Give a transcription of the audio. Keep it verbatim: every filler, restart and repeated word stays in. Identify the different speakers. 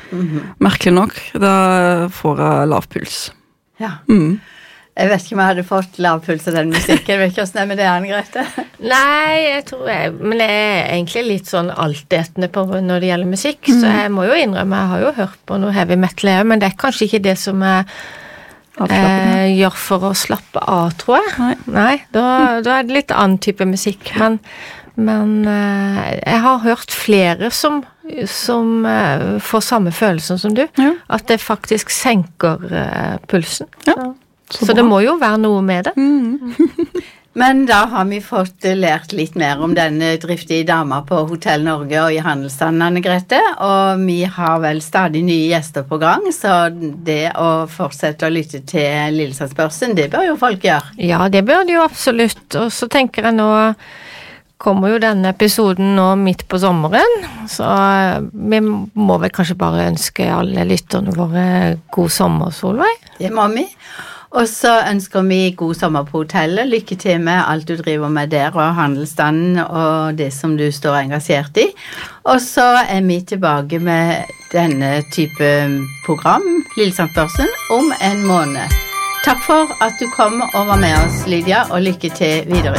Speaker 1: Mm-hmm.
Speaker 2: Merkelig nok, da får jeg lav puls.
Speaker 1: Ja.
Speaker 2: Mm.
Speaker 1: Jeg vet ikke om jeg hadde fått lav puls av den musikken. Jeg vet ikke hvordan det er med det, Anne-Grete.
Speaker 3: Nei, jeg tror jeg, men jeg er egentlig litt sånn altetende på når det gjelder musikk, mm. så jeg må jo innrømme, jeg har jo hørt på noe heavy metal, men det er kanskje ikke det som jeg eh, gjør for å slappe av, tror jeg. Nei, Nei da, da er det litt annen type musikk, men, men eh, jeg har hørt flere som, som eh, får samme følelsen som du, ja. At det faktisk senker eh, pulsen. Ja. Så. Så, så det må jo være noe med det.
Speaker 1: Mm. Men da har vi fått lært litt mer om denne driftige dama på Hotell Norge og i handelsstanden, Anne-Grete, og vi har vel stadig nye gjester på gang, så det å fortsette å lytte til Lillesandsbørsen, det bør jo folk gjøre.
Speaker 3: Ja, det bør de jo absolutt, og så tenker jeg nå kommer jo denne episoden nå midt på sommeren, så vi må vel kanskje bare ønske alle lytterne våre god sommer, Solveig.
Speaker 1: Det må vi. Og så ønsker vi god sommer på hotellet. Lykke til med alt du driver med der, og handelsstanden, og det som du står engasjert i. Og så er vi tilbake med denne type program, Lillesandsbørsen, om en måned. Takk for at du kom og var med oss, Lydia, og lykke til videre.